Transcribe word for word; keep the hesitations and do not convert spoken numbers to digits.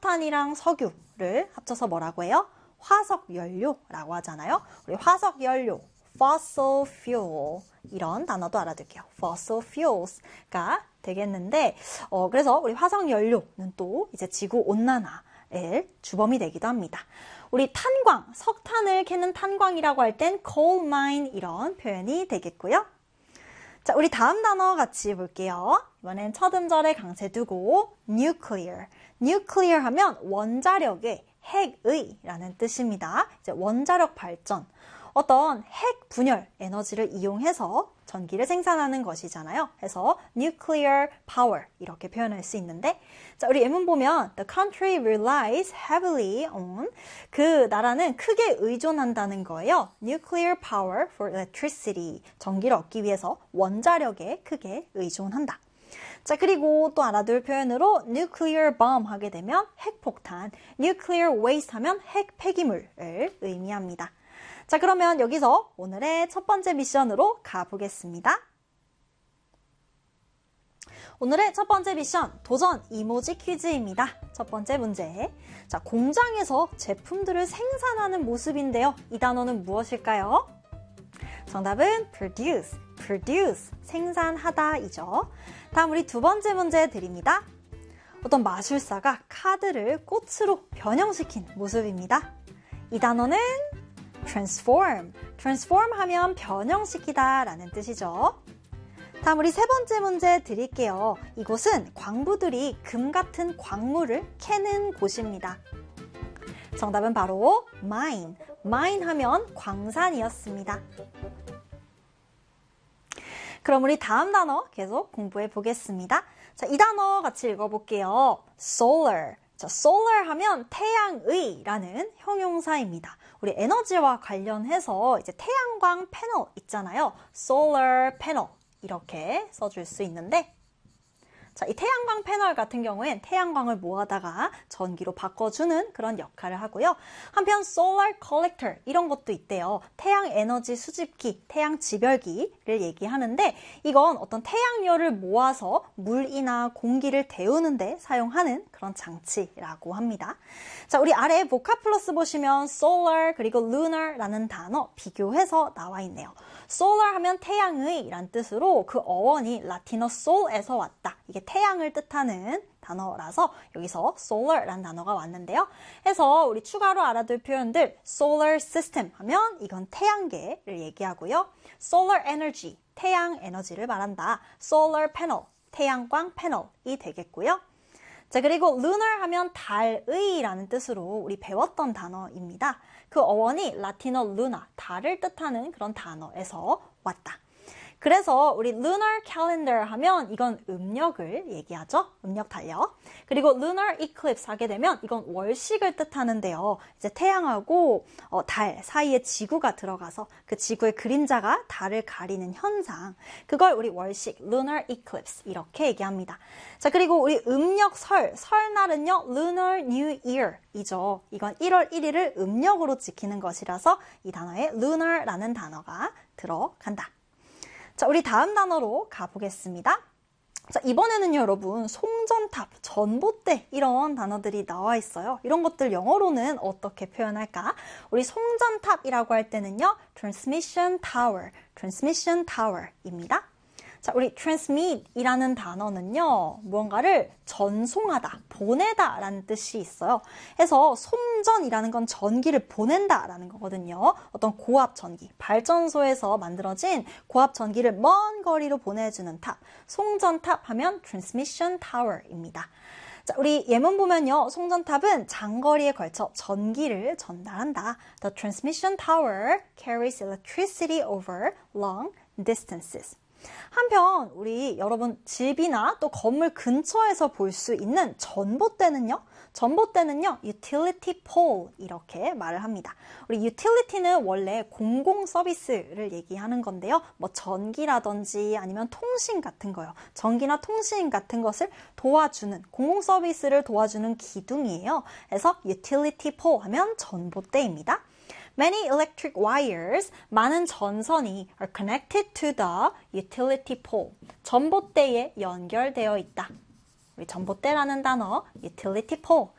석탄이랑 석유를 합쳐서 뭐라고 해요? 화석연료라고 하잖아요. 우리 화석연료, fossil fuel 이런 단어도 알아둘게요. fossil fuels가 되겠는데 어, 그래서 우리 화석연료는 또 이제 지구온난화의 주범이 되기도 합니다. 우리 탄광, 석탄을 캐는 탄광이라고 할 땐 coal mine 이런 표현이 되겠고요. 자, 우리 다음 단어 같이 볼게요. 이번엔 첫 음절에 강세 두고 nuclear. nuclear 하면 원자력의 핵의 라는 뜻입니다. 이제 원자력 발전. 어떤 핵 분열 에너지를 이용해서 전기를 생산하는 것이잖아요. 그래서 nuclear power 이렇게 표현할 수 있는데 자, 우리 예문 보면 the country relies heavily on 그 나라는 크게 의존한다는 거예요. nuclear power for electricity 전기를 얻기 위해서 원자력에 크게 의존한다. 자, 그리고 또 알아둘 표현으로 nuclear bomb 하게 되면 핵폭탄, nuclear waste 하면 핵 폐기물을 의미합니다. 자, 그러면 여기서 오늘의 첫 번째 미션으로 가보겠습니다. 오늘의 첫 번째 미션, 도전 이모지 퀴즈입니다. 첫 번째 문제. 자, 공장에서 제품들을 생산하는 모습인데요. 이 단어는 무엇일까요? 정답은 produce, produce, 생산하다이죠. 다음 우리 두 번째 문제 드립니다. 어떤 마술사가 카드를 꽃으로 변형시킨 모습입니다. 이 단어는 transform, transform 하면 변형시키다 라는 뜻이죠. 다음 우리 세 번째 문제 드릴게요. 이곳은 광부들이 금 같은 광물을 캐는 곳입니다. 정답은 바로 mine, mine 하면 광산이었습니다. 그럼 우리 다음 단어 계속 공부해 보겠습니다. 자, 이 단어 같이 읽어볼게요. solar. 자, solar 하면 태양의라는 형용사입니다. 우리 에너지와 관련해서 이제 태양광 패널 있잖아요. solar panel 이렇게 써줄 수 있는데 자, 이 태양광 패널 같은 경우엔 태양광을 모아다가 전기로 바꿔주는 그런 역할을 하고요. 한편 solar collector 이런 것도 있대요. 태양 에너지 수집기, 태양 집열기를 얘기하는데 이건 어떤 태양열을 모아서 물이나 공기를 데우는 데 사용하는 그런 장치라고 합니다. 자, 우리 아래 보카플러스 보시면 solar 그리고 lunar라는 단어 비교해서 나와 있네요. solar 하면 태양의 란 뜻으로 그 어원이 라틴어 sol에서 왔다. 이게 태양을 뜻하는 단어라서 여기서 solar라는 단어가 왔는데요. 해서 우리 추가로 알아둘 표현들 solar system 하면 이건 태양계를 얘기하고요. solar energy, 태양 에너지를 말한다. solar panel, 태양광 패널이 되겠고요. 자, 그리고 lunar 하면 달의 라는 뜻으로 우리 배웠던 단어입니다. 그 어원이 라틴어 luna, 달을 뜻하는 그런 단어에서 왔다. 그래서 우리 lunar calendar 하면 이건 음력을 얘기하죠. 음력 달력. 그리고 lunar eclipse 하게 되면 이건 월식을 뜻하는데요. 이제 태양하고 어, 달 사이에 지구가 들어가서 그 지구의 그림자가 달을 가리는 현상. 그걸 우리 월식, lunar eclipse 이렇게 얘기합니다. 자, 그리고 우리 음력 설, 설날은요. lunar new year 이죠. 이건 일월 일일을 음력으로 지키는 것이라서 이 단어에 lunar라는 단어가 들어간다. 자, 우리 다음 단어로 가보겠습니다. 자, 이번에는요, 여러분, 송전탑, 전봇대 이런 단어들이 나와 있어요. 이런 것들 영어로는 어떻게 표현할까? 우리 송전탑이라고 할 때는요, transmission tower, transmission tower입니다. 자, 우리 transmit이라는 단어는요, 무언가를 전송하다, 보내다 라는 뜻이 있어요. 해서 송전이라는 건 전기를 보낸다 라는 거거든요. 어떤 고압 전기, 발전소에서 만들어진 고압 전기를 먼 거리로 보내주는 탑, 송전탑 하면 transmission tower입니다. 자, 우리 예문 보면요. 송전탑은 장거리에 걸쳐 전기를 전달한다. The transmission tower carries electricity over long distances. 한편 우리 여러분 집이나 또 건물 근처에서 볼 수 있는 전봇대는요. 전봇대는요. utility pole 이렇게 말을 합니다. 우리 utility는 원래 공공 서비스를 얘기하는 건데요. 뭐 전기라든지 아니면 통신 같은 거요. 전기나 통신 같은 것을 도와주는 공공 서비스를 도와주는 기둥이에요. 그래서 utility pole 하면 전봇대입니다. Many electric wires, 많은 전선이 are connected to the utility pole. 전봇대에 연결되어 있다. 우리 전봇대라는 단어, utility pole